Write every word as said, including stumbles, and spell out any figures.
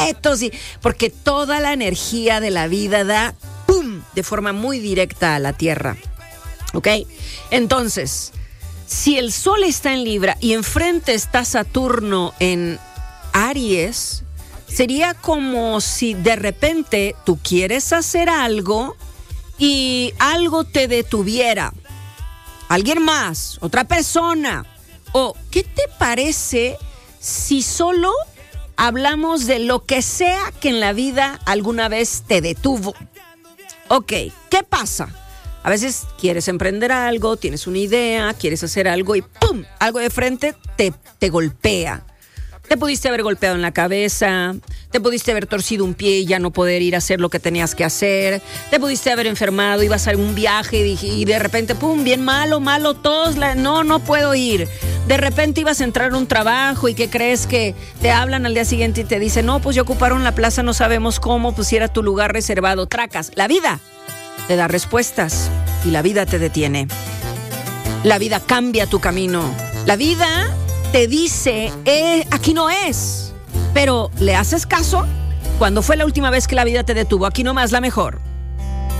objetos, y, porque toda la energía de la vida da ¡pum!, de forma muy directa a la Tierra. ¿Ok? Entonces, si el Sol está en Libra y enfrente está Saturno en Aries, sería como si de repente tú quieres hacer algo y algo te detuviera. Alguien más, otra persona. O, ¿qué te parece si solo hablamos de lo que sea que en la vida alguna vez te detuvo? Ok, ¿qué pasa? A veces quieres emprender algo, tienes una idea, quieres hacer algo y ¡pum!, algo de frente te, te golpea. Te pudiste haber golpeado en la cabeza, te pudiste haber torcido un pie y ya no poder ir a hacer lo que tenías que hacer, te pudiste haber enfermado, ibas a un viaje y, y de repente, pum, bien malo, malo, tos, la, no, no puedo ir. De repente ibas a entrar a un trabajo y ¿qué crees? Que te hablan al día siguiente y te dicen, no, pues ya ocuparon la plaza, no sabemos cómo, pues si era tu lugar reservado. Tracas, la vida te da respuestas y la vida te detiene. La vida cambia tu camino. La vida te dice, eh, aquí no es. Pero, ¿le haces caso? ¿Cuándo fue la última vez que la vida te detuvo? Aquí nomás la mejor.